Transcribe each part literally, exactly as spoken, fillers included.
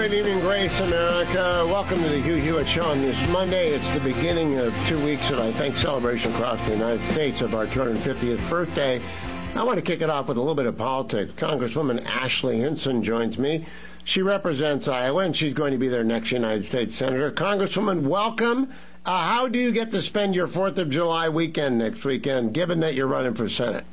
Good evening, Grace America. Welcome to the Hugh Hewitt Show on this Monday. It's the beginning of two weeks of, I think, celebration across the United States of our two hundred fiftieth birthday. I want to kick it off with a little bit of politics. Congresswoman Ashley Hinson joins me. She represents Iowa, and she's going to be their next United States Senator. Congresswoman, welcome. Uh, how do you get to spend your fourth of July weekend next weekend, given that you're running for Senate?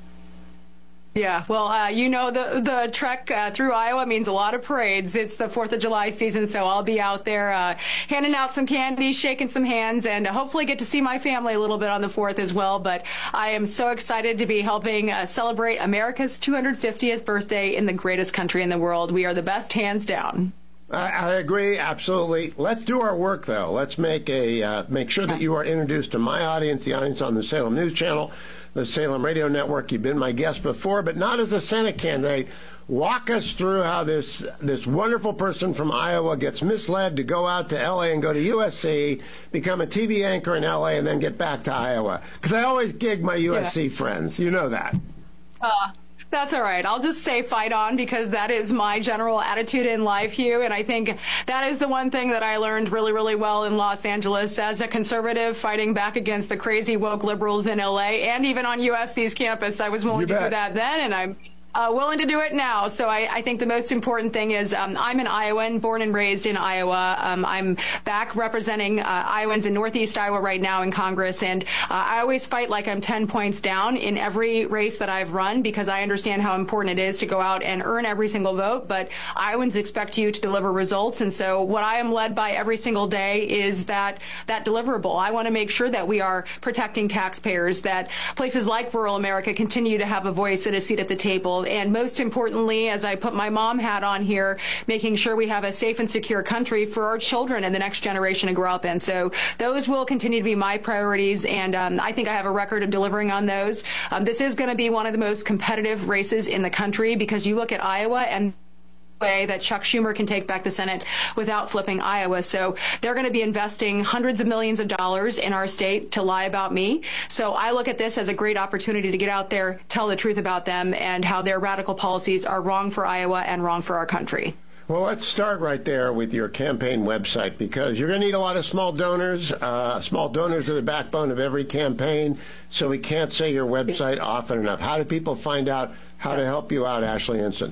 Yeah, well, uh, you know, the the trek uh, through Iowa means a lot of parades. It's the fourth of July season, so I'll be out there uh, handing out some candy, shaking some hands, and uh, hopefully get to see my family a little bit on the fourth as well. But I am so excited to be helping uh, celebrate America's two hundred fiftieth birthday in the greatest country in the world. We are the best, hands down. I, I agree, absolutely. Let's do our work, though. Let's make a uh, make sure that you are introduced to my audience, the audience on the Salem News Channel, the Salem Radio Network. You've been my guest before, but not as a Senate candidate. Walk us through how this this wonderful person from Iowa gets misled to go out to L A and go to U S C, become a T V anchor in L A, and then get back to Iowa. Because I always gig my U S C yeah. friends. You know that. Uh. That's all right. I'll just say fight on, because that is my general attitude in life, Hugh. And I think that is the one thing that I learned really, really well in Los Angeles as a conservative fighting back against the crazy woke liberals in L A and even on U S C's campus. I was willing to do that then, and I'm Uh, willing to do it now. So I, I think the most important thing is um, I'm an Iowan, born and raised in Iowa. Um, I'm back representing uh, Iowans in Northeast Iowa right now in Congress. And uh, I always fight like I'm ten points down in every race that I've run, because I understand how important it is to go out and earn every single vote. But Iowans expect you to deliver results. And so what I am led by every single day is that that deliverable. I want to make sure that we are protecting taxpayers, that places like rural America continue to have a voice and a seat at the table. And most importantly, as I put my mom hat on here, making sure we have a safe and secure country for our children and the next generation to grow up in. So those will continue to be my priorities, and um, I think I have a record of delivering on those. Um, this is going to be one of the most competitive races in the country, because you look at Iowa and way that Chuck Schumer can take back the Senate without flipping Iowa. So they're going to be investing hundreds of millions of dollars in our state to lie about me. So I look at this as a great opportunity to get out there, tell the truth about them and how their radical policies are wrong for Iowa and wrong for our country. Well, let's start right there with your campaign website, because you're going to need a lot of small donors. Uh, small donors are the backbone of every campaign, so we can't say your website often enough. How do people find out how to help you out, Ashley Hinson?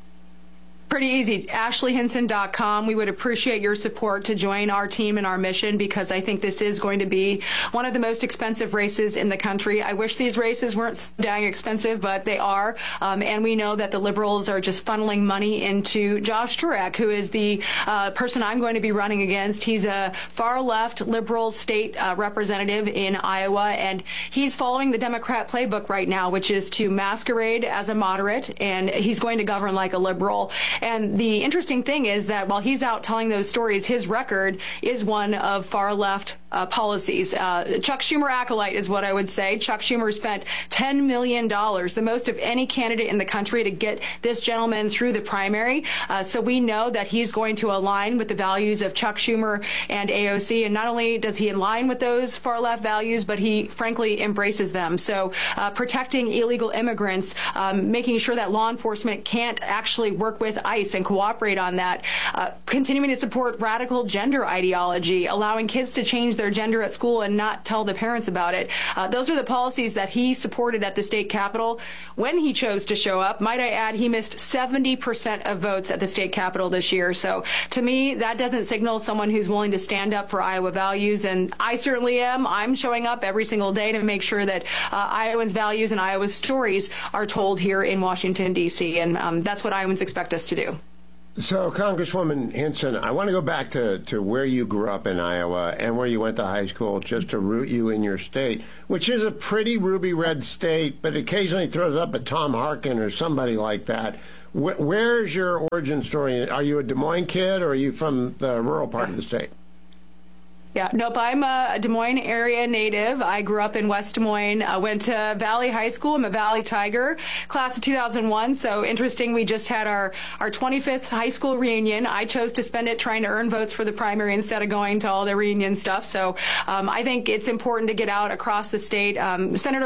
Pretty easy. Ashley Hinson dot com. We would appreciate your support to join our team and our mission, because I think this is going to be one of the most expensive races in the country. I wish these races weren't so dang expensive, but they are. Um, and we know that the liberals are just funneling money into Josh Turek, who is the uh, person I'm going to be running against. He's a far left liberal state uh, representative in Iowa, and he's following the Democrat playbook right now, which is to masquerade as a moderate, and he's going to govern like a liberal. And the interesting thing is that while he's out telling those stories, his record is one of far left uh, policies. Uh, Chuck Schumer acolyte is what I would say. Chuck Schumer spent ten million dollars, the most of any candidate in the country, to get this gentleman through the primary. Uh, so we know that he's going to align with the values of Chuck Schumer and A O C. And not only does he align with those far left values, but he frankly embraces them. So uh, protecting illegal immigrants, um, making sure that law enforcement can't actually work with ICE and cooperate on that, uh, continuing to support radical gender ideology, allowing kids to change their gender at school and not tell the parents about it. Uh, those are the policies that he supported at the state capitol when he chose to show up. Might I add, he missed seventy percent of votes at the state capitol this year. So to me, that doesn't signal someone who's willing to stand up for Iowa values. And I certainly am. I'm showing up every single day to make sure that uh, Iowans' values and Iowa's stories are told here in Washington, D C. And um, that's what Iowans expect us to do. So, Congresswoman Hinson, I want to go back to, to where you grew up in Iowa and where you went to high school, just to root you in your state, which is a pretty ruby red state, but occasionally throws up a Tom Harkin or somebody like that. Wh- where's your origin story? Are you a Des Moines kid, or are you from the rural part of the state? Yeah, nope, I'm a Des Moines area native. I grew up in West Des Moines, uh, went to Valley High School. I'm a Valley Tiger, class of two thousand one. So interesting, we just had our, our twenty-fifth high school reunion. I chose to spend it trying to earn votes for the primary instead of going to all the reunion stuff. So um, I think it's important to get out across the state. Um, Senator Gr-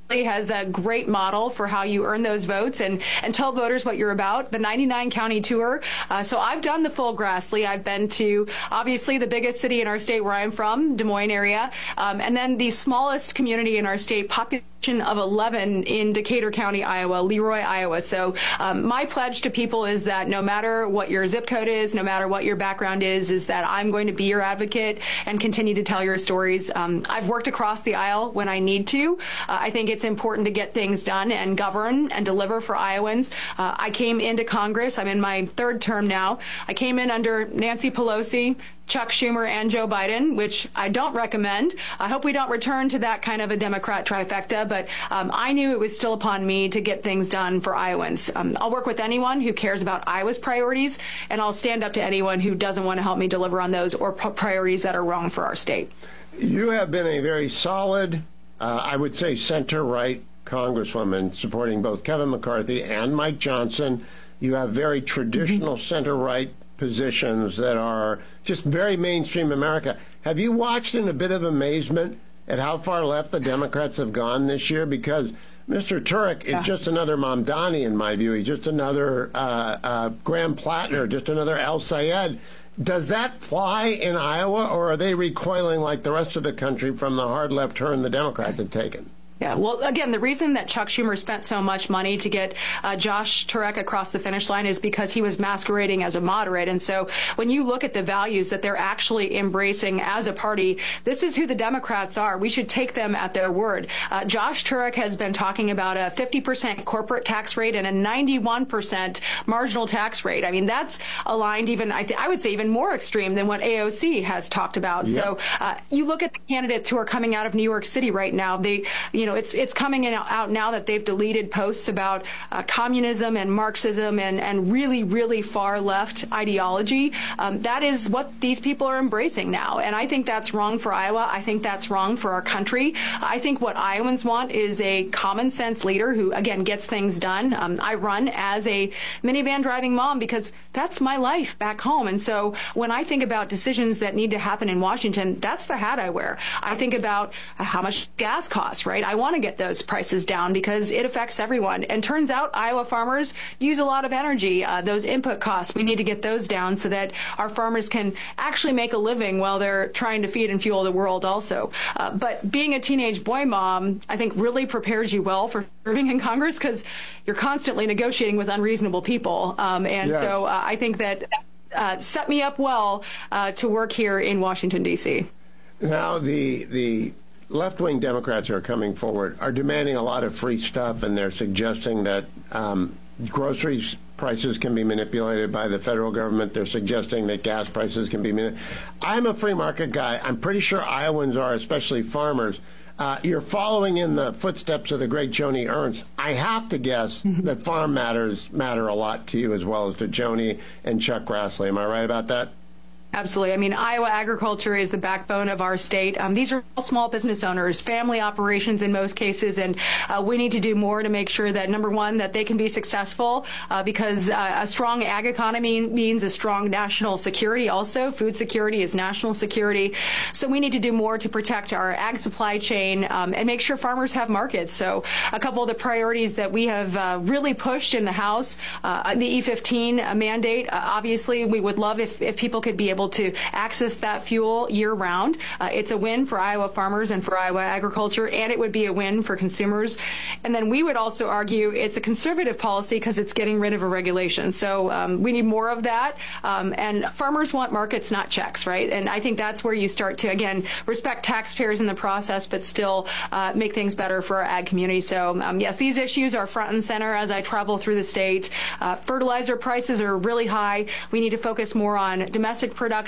has a great model for how you earn those votes and, and tell voters what you're about, the ninety-nine county tour. Uh, so I've done the full Grassley. I've been to, obviously, the biggest city in our state where I'm from, Des Moines area, um, and then the smallest community in our state, population of eleven in Decatur County, Iowa, Leroy, Iowa. So um, my pledge to people is that no matter what your zip code is, no matter what your background is, is that I'm going to be your advocate and continue to tell your stories. Um, I've worked across the aisle when I need to. Uh, I think it's important to get things done and govern and deliver for Iowans. Uh, I came into Congress. I'm in my third term now. I came in under Nancy Pelosi, Chuck Schumer, and Joe Biden, which I don't recommend. I hope we don't return to that kind of a Democrat trifecta, but um, I knew it was still upon me to get things done for Iowans. Um, I'll work with anyone who cares about Iowa's priorities, and I'll stand up to anyone who doesn't want to help me deliver on those or p- priorities that are wrong for our state. You have been a very solid, uh, I would say, center-right congresswoman supporting both Kevin McCarthy and Mike Johnson. You have very traditional mm-hmm. center-right positions that are just very mainstream America. Have you watched in a bit of amazement at how far left the Democrats have gone this year? Because Mister Turek is yeah. just another Mamdani in my view. He's just another uh, uh, Graham Plattner, just another El Sayed. Does that fly in Iowa, or are they recoiling like the rest of the country from the hard left turn the Democrats have taken? Yeah, well, again, the reason that Chuck Schumer spent so much money to get uh, Josh Turek across the finish line is because he was masquerading as a moderate. And so when you look at the values that they're actually embracing as a party, this is who the Democrats are. We should take them at their word. Uh, Josh Turek has been talking about a fifty percent corporate tax rate and a ninety-one percent marginal tax rate. I mean, that's aligned even, I, th- I would say, even more extreme than what A O C has talked about. Yep. So uh, you look at the candidates who are coming out of New York City right now, they, you know, it's it's coming in, out now that they've deleted posts about uh, communism and Marxism and, and really, really far left ideology. Um, that is what these people are embracing now. And I think that's wrong for Iowa. I think that's wrong for our country. I think what Iowans want is a common sense leader who, again, gets things done. Um, I run as a minivan driving mom because that's my life back home. And so when I think about decisions that need to happen in Washington, that's the hat I wear. I think about how much gas costs, right? I want to get those prices down because it affects everyone. And turns out Iowa farmers use a lot of energy. Uh, those input costs, we need to get those down so that our farmers can actually make a living while they're trying to feed and fuel the world also. Uh, but being a teenage boy mom, I think really prepares you well for serving in Congress because you're constantly negotiating with unreasonable people. Um, and yes. so uh, I think that uh, set me up well uh, to work here in Washington, D C. Now, the the left-wing Democrats who are coming forward are demanding a lot of free stuff, and they're suggesting that um, groceries prices can be manipulated by the federal government. They're suggesting that gas prices can be manipulated. I'm a free market guy. I'm pretty sure Iowans are, especially farmers. Uh, you're following in the footsteps of the great Joni Ernst. I have to guess mm-hmm. that farm matters matter a lot to you as well as to Joni and Chuck Grassley. Am I right about that? Absolutely. I mean, Iowa agriculture is the backbone of our state. Um, these are all small business owners, family operations in most cases, and uh, we need to do more to make sure that, number one, that they can be successful uh, because uh, a strong ag economy means a strong national security also. Food security is national security. So we need to do more to protect our ag supply chain um, and make sure farmers have markets. So a couple of the priorities that we have uh, really pushed in the House, uh, the E fifteen mandate, uh, obviously we would love if, if people could be able to access that fuel year-round. Uh, it's a win for Iowa farmers and for Iowa agriculture, and it would be a win for consumers. And then we would also argue it's a conservative policy because it's getting rid of a regulation. So um, we need more of that. Um, and farmers want markets, not checks, right? And I think that's where you start to, again, respect taxpayers in the process, but still uh, make things better for our ag community. So, um, yes, these issues are front and center as I travel through the state. Uh, fertilizer prices are really high. We need to focus more on domestic production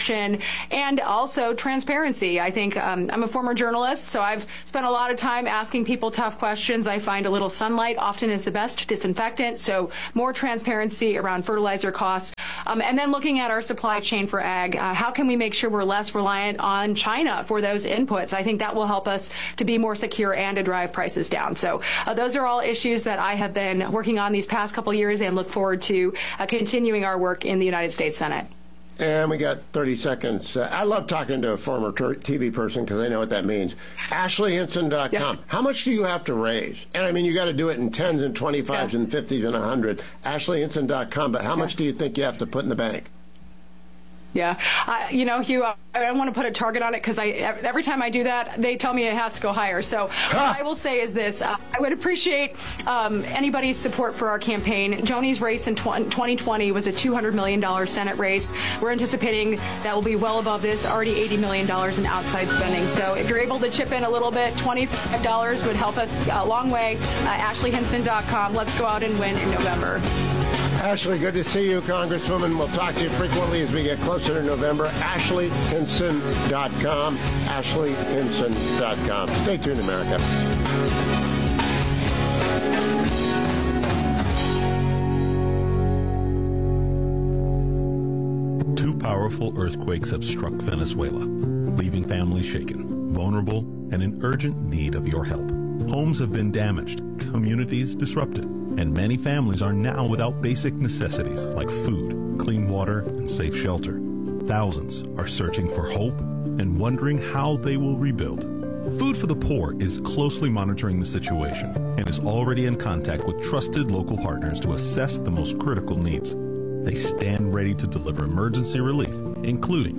and also transparency. I think um, I'm a former journalist, so I've spent a lot of time asking people tough questions. I find a little sunlight often is the best disinfectant, so more transparency around fertilizer costs. Um, and then looking at our supply chain for ag, uh, how can we make sure we're less reliant on China for those inputs? I think that will help us to be more secure and to drive prices down. So uh, those are all issues that I have been working on these past couple years and look forward to uh, continuing our work in the United States Senate. And we got thirty seconds. Uh, I love talking to a former T V person because I know what that means. Ashley Hinson dot com. Yeah. How much do you have to raise? And I mean, you got to do it in tens and twenty-fives yeah. and fifties and one hundred. Ashley Hinson dot com. But how yeah. much do you think you have to put in the bank? Yeah. I, you know, Hugh, I don't want to put a target on it because I every time I do that, they tell me it has to go higher. So huh. what I will say is this. Uh, I would appreciate um, anybody's support for our campaign. Joni's race in twenty twenty was a two hundred million dollars Senate race. We're anticipating that will be well above this, already eighty million dollars in outside spending. So if you're able to chip in a little bit, twenty-five dollars would help us a long way. Uh, Ashley Hinson dot com. Let's go out and win in November. Ashley, good to see you, Congresswoman. We'll talk to you frequently as we get closer to November. Ashley Hinson dot com. Ashley Hinson dot com. Stay tuned, America. Two powerful earthquakes have struck Venezuela, leaving families shaken, vulnerable, and in urgent need of your help. Homes have been damaged, communities disrupted, and many families are now without basic necessities like food, clean water, and safe shelter. Thousands are searching for hope and wondering how they will rebuild. Food for the Poor is closely monitoring the situation and is already in contact with trusted local partners to assess the most critical needs. They stand ready to deliver emergency relief, including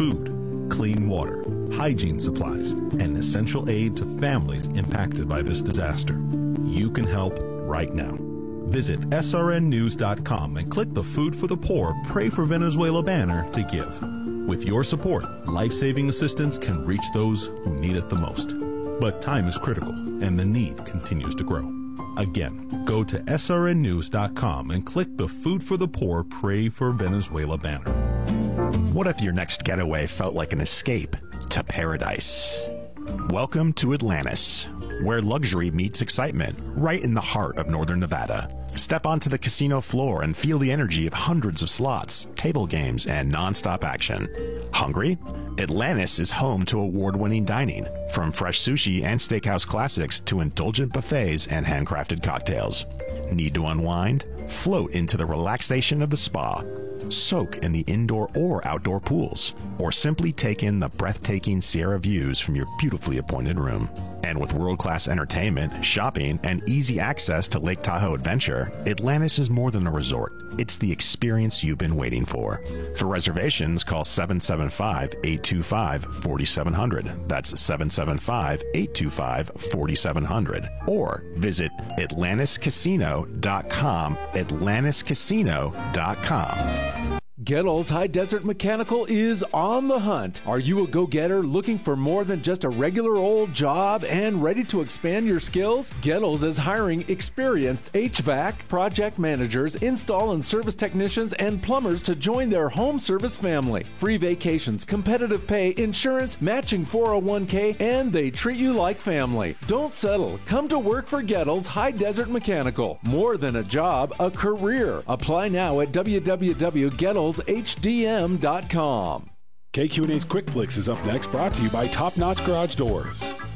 food, clean water, hygiene supplies, and essential aid to families impacted by this disaster. You can help right now. Visit S R N news dot com and click the Food for the Poor Pray for Venezuela banner to give. With your support, life-saving assistance can reach those who need it the most. But time is critical, and the need continues to grow. Again, go to S R N news dot com and click the Food for the Poor Pray for Venezuela banner. What if your next getaway felt like an escape to paradise? Welcome to Atlantis, where luxury meets excitement, right in the heart of northern Nevada. Step onto the casino floor and feel the energy of hundreds of slots, table games, and non-stop action. Hungry? Atlantis is home to award-winning dining, from fresh sushi and steakhouse classics to indulgent buffets and handcrafted cocktails. Need to unwind? Float into the relaxation of the spa. Soak in the indoor or outdoor pools, or simply take in the breathtaking Sierra views from your beautifully appointed room. And with world-class entertainment, shopping, and easy access to Lake Tahoe Adventure, Atlantis is more than a resort. It's the experience you've been waiting for. For reservations, call seven seven five, eight two five, four seven zero zero. That's seven seven five, eight two five, four seven zero zero. Or visit Atlantis Casino dot com, Atlantis Casino dot com. Gettles High Desert Mechanical is on the hunt. Are you a go-getter looking for more than just a regular old job and ready to expand your skills? Gettles is hiring experienced H V A C, project managers, install and service technicians, and plumbers to join their home service family. Free vacations, competitive pay, insurance, matching four oh one k, and they treat you like family. Don't settle. Come to work for Gettles High Desert Mechanical. More than a job, a career. Apply now at w w w dot gettles h d m dot com. K Q and A's Quick Flicks is up next, brought to you by Top Notch Garage Doors.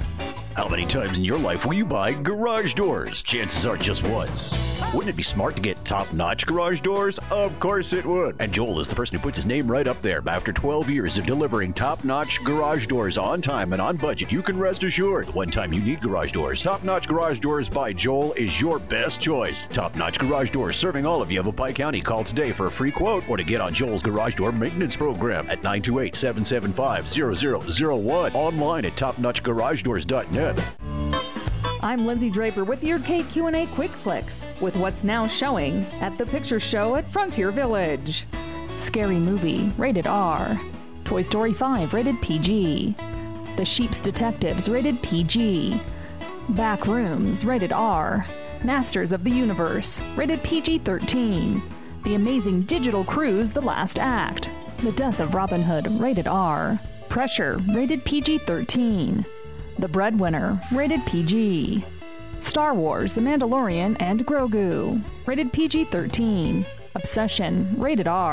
How many times in your life will you buy garage doors? Chances are just once. Wouldn't it be smart to get top-notch garage doors? Of course it would. And Joel is the person who puts his name right up there. After twelve years of delivering top-notch garage doors on time and on budget, you can rest assured the one time you need garage doors, Top-Notch Garage Doors by Joel is your best choice. Top-Notch Garage Doors serving all of Yavapai County. Call today for a free quote or to get on Joel's garage door maintenance program at nine two eight, seven seven five, zero zero zero one. Online at top notch garage doors dot net. I'm Lindsay Draper with your K Q and A Quick Flicks with what's now showing at the Picture Show at Frontier Village. Scary Movie, rated R. Toy Story five, rated P G. The Sheep's Detectives, rated P G. Back Rooms, rated R. Masters of the Universe, rated P G thirteen. The Amazing Digital Cruise, The Last Act. The Death of Robin Hood, rated R. Pressure, rated P G thirteen. The Breadwinner, rated P G. Star Wars, The Mandalorian and Grogu, rated P G thirteen. Obsession, rated R.